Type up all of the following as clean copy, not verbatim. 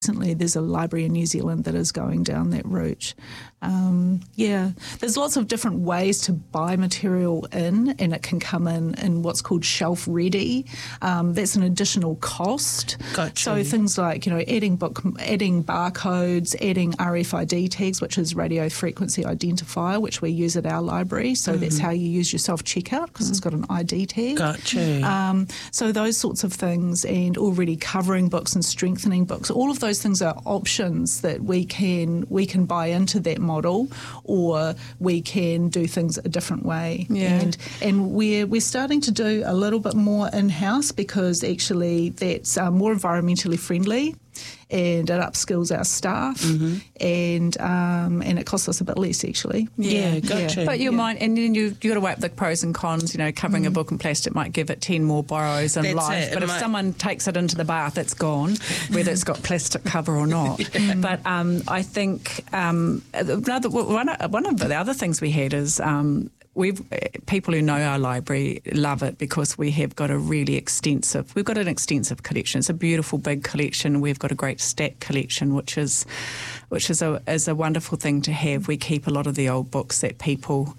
Recently, there's a library in New Zealand that is going down that route. There's lots of different ways to buy material in, and it can come in what's called shelf ready. That's an additional cost. Gotcha. So things like, adding barcodes, adding RFID tags, which is radio frequency identifier, which we use at our library. So that's how you use your self-checkout, because it's got an ID tag. Gotcha. So those sorts of things, and already covering books and strengthening books, all of those things are options that we can buy into that model, or we can do things a different way. Yeah. And we're starting to do a little bit more in-house, because actually that's more environmentally friendly, and it upskills our staff, and it costs us a bit less, actually. Yeah, gotcha. But you might, and then you've got to weigh up the pros and cons. Covering a book in plastic might give it 10 more borrows in life. But if someone takes it into the bath, it's gone, whether it's got plastic cover or not. But I think one of the other things we had is people who know our library love it, because we've got an extensive collection. It's a beautiful big collection. We've got a great stack collection, which is a wonderful thing to have. We keep a lot of the old books that people,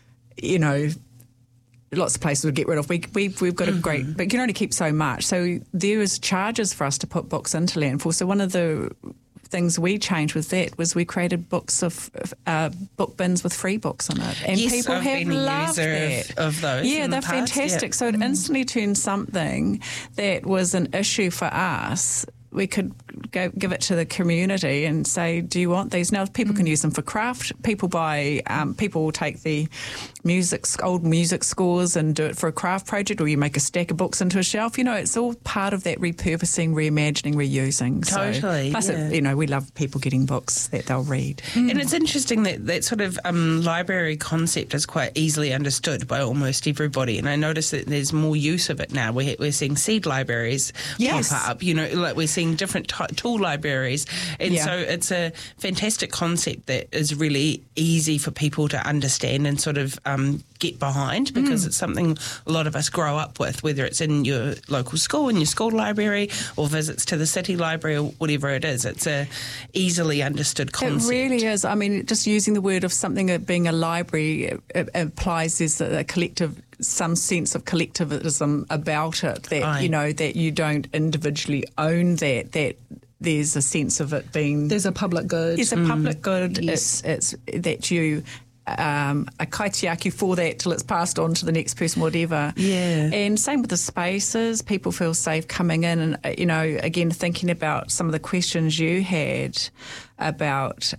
lots of places would get rid of. We've got a great, but you can only keep so much. So there is charges for us to put books into Landfill. So one of the things we changed with that was we created books of book bins with free books in it, and yes, people I've have been a loved user that. of those. Yeah, they're fantastic. Yeah. So it instantly turned something that was an issue for us. We could give it to the community and say, do you want these? Now, people can use them for craft. People will take the old music scores and do it for a craft project, or you make a stack of books into a shelf. It's all part of that repurposing, reimagining, reusing. Totally. So, plus, we love people getting books that they'll read. And it's interesting that sort of library concept is quite easily understood by almost everybody. And I notice that there's more use of it now. We're seeing seed libraries pop up. Like we're seeing different tool libraries, and so it's a fantastic concept that is really easy for people to understand and sort of get behind, because it's something a lot of us grow up with, whether it's in your local school, in your school library, or visits to the city library, or whatever it is. It's a easily understood concept. It really is. I mean, just using the word of something being a library, it implies there's a collective, some sense of collectivism about it, that that you don't individually own that there's a sense of it being... There's a public good. There's a public good. Yes. It's that you... a kaitiaki for that till it's passed on to the next person, whatever. Yeah. And same with the spaces. People feel safe coming in, and again, thinking about some of the questions you had about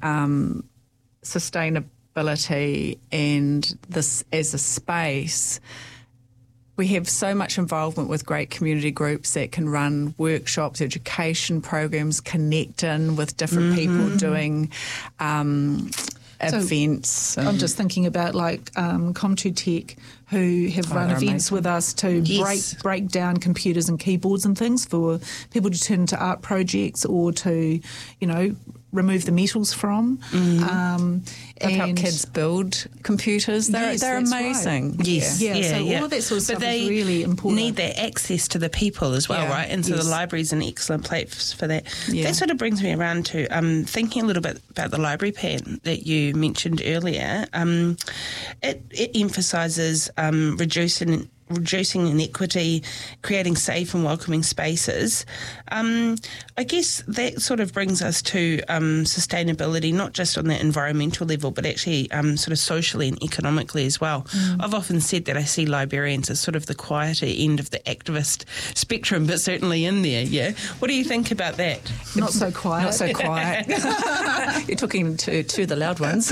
sustainability and this as a space. We have so much involvement with great community groups that can run workshops, education programs, connect in with different people doing events. I'm just thinking about Com2 Tech, who have run events with us to break down computers and keyboards and things for people to turn into art projects, or to, remove the metals from. They've helped kids build computers. They're amazing. Right. Yes. All of that sort of stuff is really important. Need that access to the people as well, right? And so the library's an excellent place for that. Yeah. That sort of brings me around to thinking a little bit about the library plan that you mentioned earlier. It emphasises reducing inequity, creating safe and welcoming spaces. I guess that sort of brings us to sustainability, not just on the environmental level, but actually sort of socially and economically as well. I've often said that I see librarians as sort of the quieter end of the activist spectrum, but certainly in there, yeah? What do you think about that? Not so quiet. Not so quiet. You're talking to the loud ones.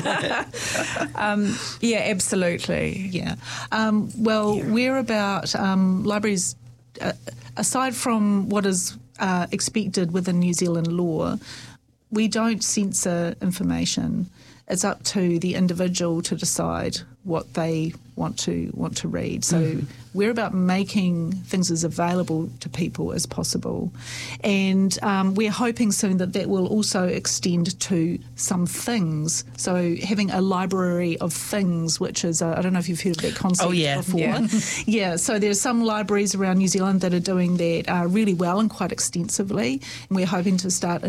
Yeah, absolutely. Yeah. We're about libraries, aside from what is expected within New Zealand law, we don't censor information. It's up to the individual to decide what they want to read. So we're about making things as available to people as possible. And we're hoping soon that will also extend to some things. So having a library of things, which is, I don't know if you've heard of that concept before. Yeah, so there's some libraries around New Zealand that are doing that really well and quite extensively. And we're hoping to start